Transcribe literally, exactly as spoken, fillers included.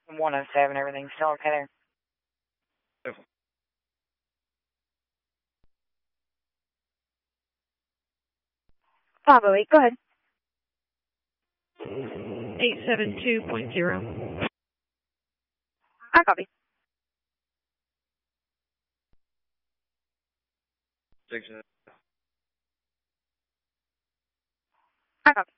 one oh seven, everything's still okay there. five oh eight, go ahead. eight seven two point zero. I copy. Six. I copy.